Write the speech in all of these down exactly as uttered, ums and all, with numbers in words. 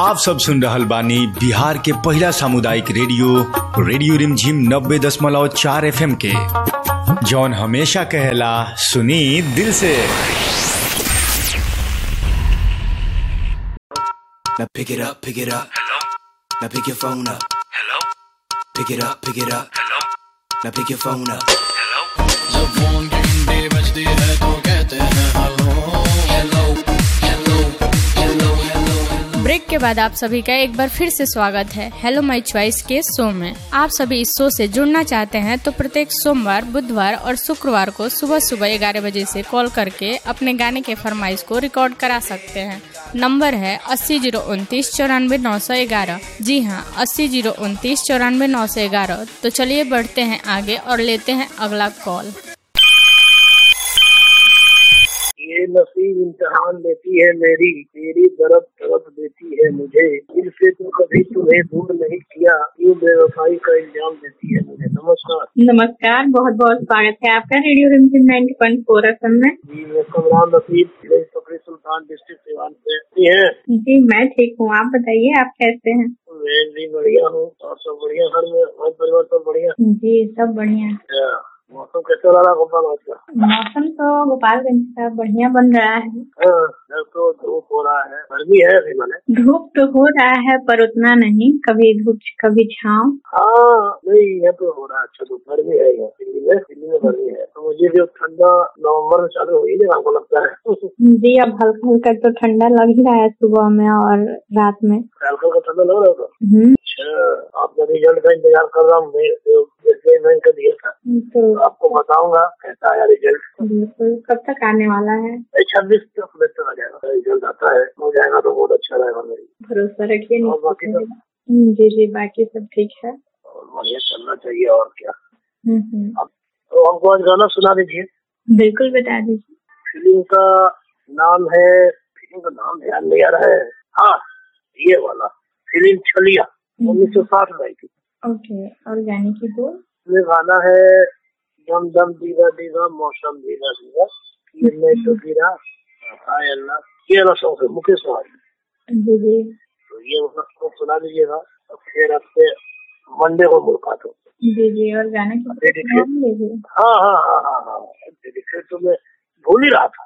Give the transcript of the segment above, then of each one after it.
आप सब सुन रहल बानी बिहार के पहला सामुदायिक रेडियो रेडियो रिमझिम नब्बे दशमलव चार एफ एम के, जौन हमेशा कहेला सुनी दिल से। Now pick it up, pick it up. Hello. Now pick your phone up. Hello. Pick it up, pick it up. Hello. Now pick your phone up. Hello. जब फोन की घंटी बजती है तो कहते हैं hello hello hello hello hello. Break के बाद आप सभी का एक बार फिर से स्वागत है हेलो माय चॉइस के शो में। आप सभी इस शो से जुड़ना चाहते हैं तो प्रत्येक सोमवार, बुधवार और शुक्रवार को सुबह सुबह ग्यारह बजे से कॉल करके अपने गाने के फरमाइश को रिकॉर्ड करा सकते हैं। नंबर है अस्सी जीरो उनतीस चौरानवे नौ सौ ग्यारह। जी हाँ, अस्सी जीरो उनतीस चौरानवे नौ सौ ग्यारह। तो चलिए बढ़ते हैं आगे और लेते हैं अगला कॉल। ये नसीब इम्तिहान लेती है मेरी, तेरी तरफ तरफ देती है मुझे, दिल से तो कभी तुम्हें दूर नहीं किया, क्यों बेवफाई का इल्जाम देती है मुझे। नमस्कार। नमस्कार, बहुत बहुत स्वागत है आपका रेडियो रिमझिम ninety point four F M में। जी, मैं कमरान नसीब फकरी सुल्तान डिस्ट्रिक्ट सिवान से हैं। जी मैं ठीक हूँ, आप बताइए आप कैसे हैं? मैं भी बढ़िया हूँ और सब बढ़िया, घर में घर परिवार सब बढ़िया? जी सब बढ़िया। मौसम कैसा रहा गोपालगंज का? मौसम तो गोपालगंज का बढ़िया बन रहा है। हाँ, तो धूप हो रहा है, गर्मी है अभी मैंने। धूप तो हो रहा है पर उतना नहीं, कभी धूप कभी छाँव। हाँ नहीं, ये तो हो रहा है। अच्छा, तो गर्मी है यहाँ दिल्ली में, दिल्ली में गर्मी है। तो मुझे भी ठंडा नवंबर में चालू हुई है आपको लगता है? जी अब हल्का हल्का तो ठंडा लग ही रहा है सुबह में और रात में। हल्का हल्का ठंडा लग रहा था। अच्छा, आपका रिजल्ट का इंतजार कर रहा हूँ मैं, बैंक का दिया था तो आपको बताऊंगा कैसा आया रिजल्ट। बिल्कुल, कब तक आने वाला है? छब्बीस तक तक आ जाएगा रिजल्ट। आता है हो जाएगा तो बहुत अच्छा रहेगा। मेरी भरोसा रखिए। और बाकी सब? जी जी बाकी सब ठीक है और बढ़िया चलना चाहिए और क्या। हम्म तो हमको आज गाना सुना दीजिए। बिल्कुल बता दीजिए। फिल्म का नाम है, फिल्म का नाम याद नहीं आ रहा है। हाँ, ये वाला फिल्म छलिया, उन्नीस सौ साठ में आई थी। ओके, और गाने की बोल? ये गाना है दम दम दीवा दीवा मौसम दीवा दीवा, ये मैं तो गिरा हाय अल्लाह, ये वाला सॉन्ग है मुकेश कुमार। जी जी। तो ये मतलब सुना दीजिएगा, तो फिर आपसे मंडे को मुलाकात हो। जी जी, और गाने की हाँ हाँ हाँ हाँ हाँ डेडिकेट तो मैं भूल ही रहा था।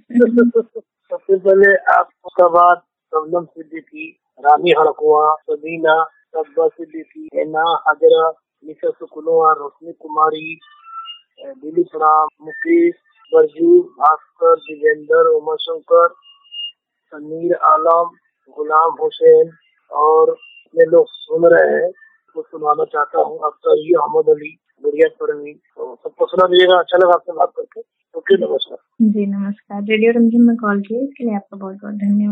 सबसे पहले आपका बाद शबनम सिद्दीकी, रानी हड़कुआ, सबीना, सब्बा सिद्दीकी, हैना हाजरा, निशा सुकुनवा, रोशनी कुमारी, दिलीप राम, मुकेश, बरजू, भास्कर, दिवेंद्र, उमा शंकर, समीर आलम, गुलाम हुसैन और ये लोग सुन रहे हैं तो सुनाना चाहता हूँ अक्सर ये अहमद अली, गुड़िया परवीन। तो सबको सुना दीजिएगा। अच्छा लगा आपसे बात करके। ओके, नमस्कार। जी नमस्कार। रेडियो रिमझिम में कॉल किए इसके लिए आपका बहुत बहुत धन्यवाद।